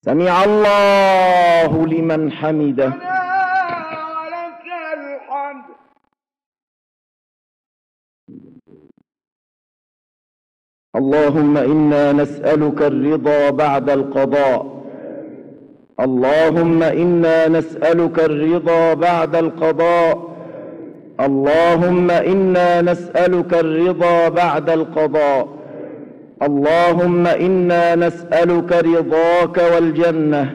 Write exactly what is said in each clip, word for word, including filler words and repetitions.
سمع الله لمن حمده. ولك الحمد. اللهم إنا نسألك الرضا بعد القضاء. اللهم إنا نسألك الرضا بعد القضاء. اللهم إنا نسألك الرضا بعد القضاء. اللهم إنا نسألك رضاك والجنة،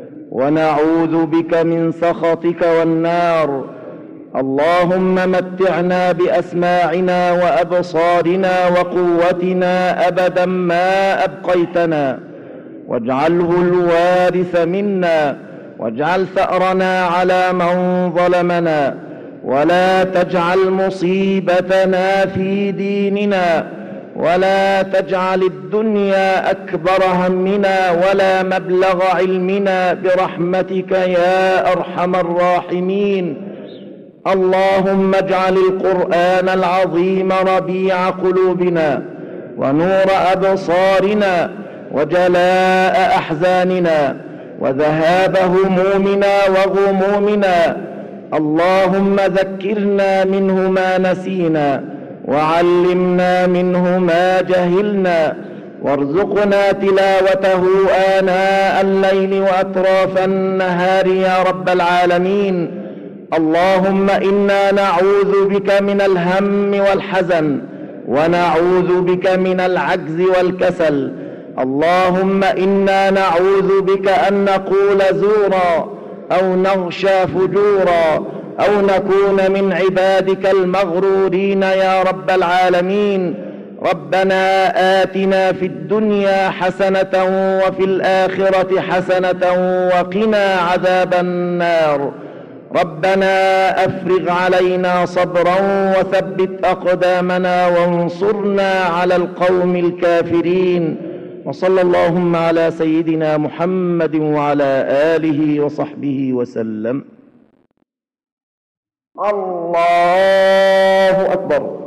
ونعوذ بك من سخطك والنار. اللهم متعنا بأسماعنا وأبصارنا وقوتنا أبدا ما أبقيتنا، واجعله الوارث منا، واجعل ثأرنا على من ظلمنا، ولا تجعل مصيبتنا في ديننا، ولا تجعل الدنيا أكبر همنا ولا مبلغ علمنا، برحمتك يا أرحم الراحمين. اللهم اجعل القرآن العظيم ربيع قلوبنا، ونور أبصارنا، وجلاء أحزاننا، وذهاب همومنا وغمومنا. اللهم ذكرنا منه ما نسينا، وعلمنا منه ما جهلنا، وارزقنا تلاوته آناء الليل وأطراف النهار يا رب العالمين. اللهم إنا نعوذ بك من الهم والحزن، ونعوذ بك من العجز والكسل. اللهم إنا نعوذ بك أن نقول زورا، أو نغشى فجورا، أو نكون من عبادك المغرورين يا رب العالمين. ربنا آتنا في الدنيا حسنة وفي الآخرة حسنة وقنا عذاب النار. ربنا أفرغ علينا صبرا وثبت أقدامنا وانصرنا على القوم الكافرين. وصلى اللهم على سيدنا محمد وعلى آله وصحبه وسلم. الله أكبر.